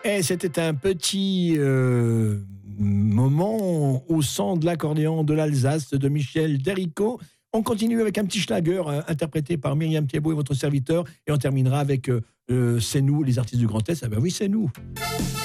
Et c'était un petit moment au son de l'accordéon de l'Alsace de Michel Derrico. On continue avec un petit schlager interprété par Myriam Thiébaut et votre serviteur. Et on terminera avec C'est nous, les artistes du Grand Est. Ah ben oui, c'est nous.